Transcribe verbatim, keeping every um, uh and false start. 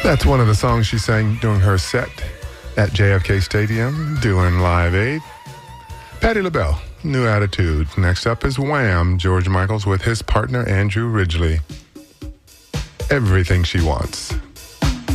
That's one of the songs she sang during her set at J F K Stadium doing Live Aid. Patti LaBelle, New Attitude. Next up is Wham! George Michaels with his partner Andrew Ridgeley. Everything She Wants.